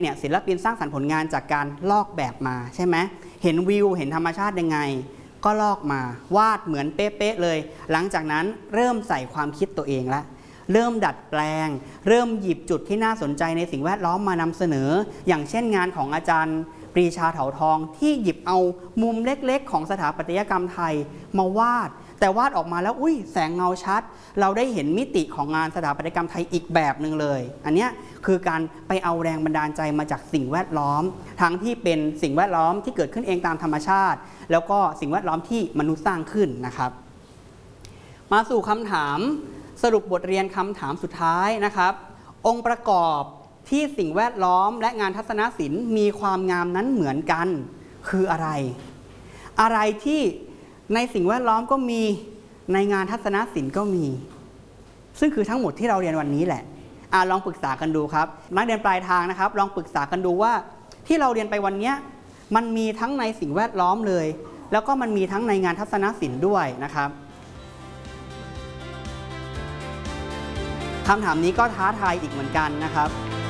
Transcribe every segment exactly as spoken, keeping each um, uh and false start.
เนี่ยศิลปินสร้างสรรค์ผลงานจากการลอกแบบมาใช่ไหมเห็นวิวเห็นธรรมชาติยังไงก็ลอกมาวาดเหมือนเป๊ะๆเลยหลังจากนั้นเริ่มใส่ความคิดตัวเองละเริ่มดัดแปลงเริ่มหยิบจุดที่น่าสนใจในสิ่งแวดล้อมมานำเสนออย่างเช่นงานของอาจารย์ปรีชาเถาทองที่หยิบเอามุมเล็กๆของสถาปัตยกรรมไทยมาวาดแต่วาดออกมาแล้วอุ้ยแสงเงาชัดเราได้เห็นมิติของงานสถาปัตยกรรมไทยอีกแบบหนึ่งเลยอันนี้คือการไปเอาแรงบันดาลใจมาจากสิ่งแวดล้อมทั้งที่เป็นสิ่งแวดล้อมที่เกิดขึ้นเองตามธรรมชาติแล้วก็สิ่งแวดล้อมที่มนุษย์สร้างขึ้นนะครับมาสู่คำถามสรุปบทเรียนคำถามสุดท้ายนะครับองค์ประกอบที่สิ่งแวดล้อมและงานทัศนศิลป์มีความงามนั้นเหมือนกันคืออะไรอะไรที่ในสิ่งแวดล้อมก็มีในงานทัศนศิลป์ก็มีซึ่งคือทั้งหมดที่เราเรียนวันนี้แหละอ่าลองปรึกษากันดูครับนักเรียนปลายทางนะครับลองปรึกษากันดูว่าที่เราเรียนไปวันนี้มันมีทั้งในสิ่งแวดล้อมเลยแล้วก็มันมีทั้งในงานทัศนศิลป์ด้วยนะครับคำถามนี้ก็ท้าทายอีกเหมือนกันนะครับ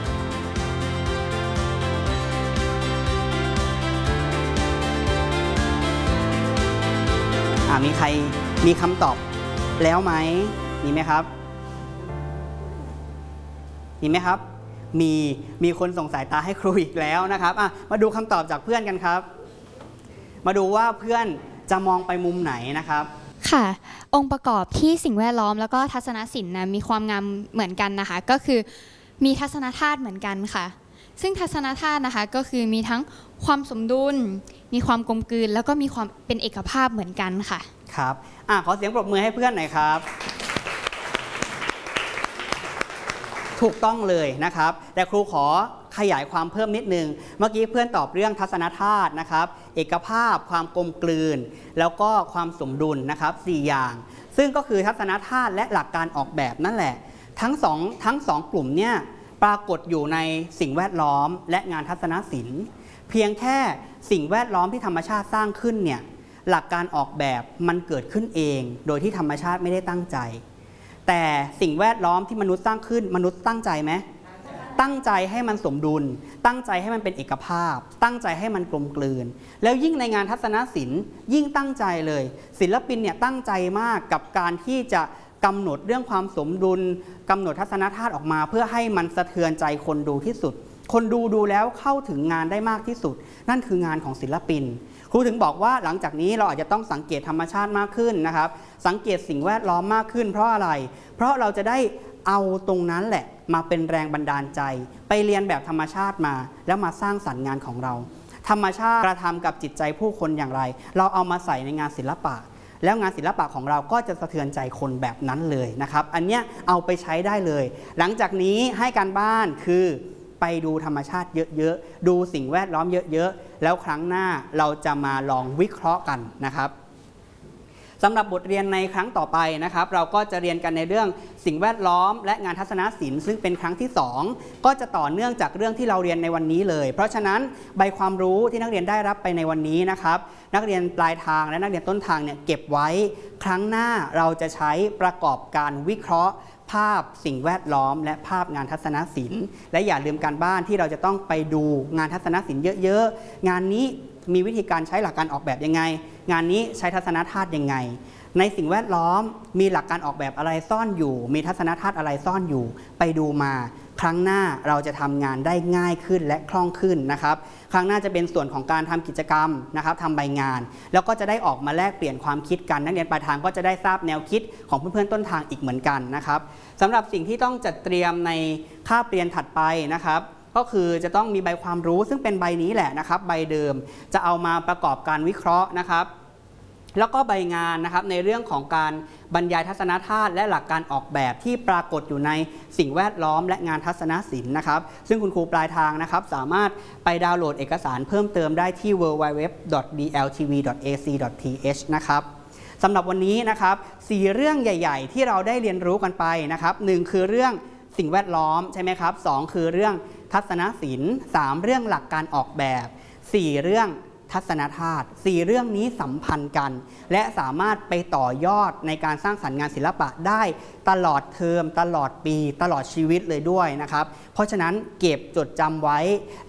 มีใครมีคำตอบแล้วไหมมีไหมครับมีไหมครับมีมีคนส่งสายตาให้ครูอีกแล้วนะครับมาดูคำตอบจากเพื่อนกันครับมาดูว่าเพื่อนจะมองไปมุมไหนนะครับค่ะองค์ประกอบที่สิ่งแวดล้อมแล้วก็ทัศนศิลป์นะมีความงามเหมือนกันนะคะก็คือมีทัศนธาตุเหมือนกันค่ะซึ่งทัศนธาตุนะคะก็คือมีทั้งความสมดุลมีความกลมกลืนแล้วก็มีความเป็นเอกภาพเหมือนกันค่ะครับอ่ะขอเสียงปรบมือให้เพื่อนหน่อยครับถูกต้องเลยนะครับแต่ครูขอขยายความเพิ่มนิดนึงเมื่อกี้เพื่อนตอบเรื่องทัศนธาตุนะครับเอกภาพความกลมกลืนแล้วก็ความสมดุลนะครับสี่อย่างซึ่งก็คือทัศนธาตุและหลักการออกแบบนั่นแหละทั้งสองทั้งสองกลุ่มเนี่ยปรากฏอยู่ในสิ่งแวดล้อมและงานทัศนศิลป์เพียงแค่สิ่งแวดล้อมที่ธรรมชาติสร้างขึ้นเนี่ยหลักการออกแบบมันเกิดขึ้นเองโดยที่ธรรมชาติไม่ได้ตั้งใจแต่สิ่งแวดล้อมที่มนุษย์สร้างขึ้นมนุษย์ตั้งใจไหมตั้งใจให้มันสมดุลตั้งใจให้มันเป็นเอกภาพตั้งใจให้มันกลมกลืนแล้วยิ่งในงานทัศนศิลป์ยิ่งตั้งใจเลยศิลปินเนี่ยตั้งใจมากกับการที่จะกำหนดเรื่องความสมดุลกำหนดทัศนธาตุออกมาเพื่อให้มันสะเทือนใจคนดูที่สุดคนดูดูแล้วเข้าถึงงานได้มากที่สุดนั่นคืองานของศิลปินครูถึงบอกว่าหลังจากนี้เราอาจจะต้องสังเกตธรรมชาติมากขึ้นนะครับสังเกตสิ่งแวดล้อมมากขึ้นเพราะอะไรเพราะเราจะได้เอาตรงนั้นแหละมาเป็นแรงบันดาลใจไปเรียนแบบธรรมชาติมาแล้วมาสร้างสรรค์งานของเราธรรมชาติกระทำกับจิตใจผู้คนอย่างไรเราเอามาใส่ในงานศิลปะแล้วงานศิลปะของเราก็จะสะเทือนใจคนแบบนั้นเลยนะครับอันเนี้ยเอาไปใช้ได้เลยหลังจากนี้ให้การบ้านคือไปดูธรรมชาติเยอะๆดูสิ่งแวดล้อมเยอะๆแล้วครั้งหน้าเราจะมาลองวิเคราะห์กันนะครับสำหรับบทเรียนในครั้งต่อไปนะครับเราก็จะเรียนกันในเรื่องสิ่งแวดล้อมและงานทัศนศิลป์ซึ่งเป็นครั้งที่สองก็จะต่อเนื่องจากเรื่องที่เราเรียนในวันนี้เลยเพราะฉะนั้นใบความรู้ที่นักเรียนได้รับไปในวันนี้นะครับนักเรียนปลายทางและนักเรียนต้นทางเนี่ยเก็บไว้ครั้งหน้าเราจะใช้ประกอบการวิเคราะห์ภาพสิ่งแวดล้อมและภาพงานทัศนศิลป์และอย่าลืมการบ้านที่เราจะต้องไปดูงานทัศนศิลป์เยอะๆงานนี้มีวิธีการใช้หลักการออกแบบยังไงงานนี้ใช้ทัศนธาตุยังไงในสิ่งแวดล้อมมีหลักการออกแบบอะไรซ่อนอยู่มีทัศนธาตุอะไรซ่อนอยู่ไปดูมาครั้งหน้าเราจะทำงานได้ง่ายขึ้นและคล่องขึ้นนะครับครั้งหน้าจะเป็นส่วนของการทำกิจกรรมนะครับทำใบงานแล้วก็จะได้ออกมาแลกเปลี่ยนความคิดกันนักเรียนปลายทางก็จะได้ทราบแนวคิดของเพื่อนๆต้นทางอีกเหมือนกันนะครับสำหรับสิ่งที่ต้องจัดเตรียมในคาบเรียนถัดไปนะครับก็คือจะต้องมีใบความรู้ซึ่งเป็นใบนี้แหละนะครับใบเดิมจะเอามาประกอบการวิเคราะห์นะครับแล้วก็ใบงานนะครับในเรื่องของการบรรยายทัศนธาตุและหลักการออกแบบที่ปรากฏอยู่ในสิ่งแวดล้อมและงานทัศนศิลป์นะครับซึ่งคุณครูปลายทางนะครับสามารถไปดาวน์โหลดเอกสารเพิ่มเติมได้ที่ ดับเบิลยู ดับเบิลยู ดับเบิลยู ดอท ดี แอล ที วี ดอท เอ ซี ดอท ที เอช นะครับสำหรับวันนี้นะครับสี่เรื่องใหญ่ๆที่เราได้เรียนรู้กันไปนะครับหนึ่งคือเรื่องสิ่งแวดล้อมใช่ไหมครับสองคือเรื่องทัศนศิลป์สามเรื่องหลักการออกแบบสี่เรื่องทัศนธาตุสี่เรื่องนี้สัมพันธ์กันและสามารถไปต่อยอดในการสร้างสรรค์งานศิลปะได้ตลอดเทอมตลอดปีตลอดชีวิตเลยด้วยนะครับเพราะฉะนั้นเก็บจดจำไว้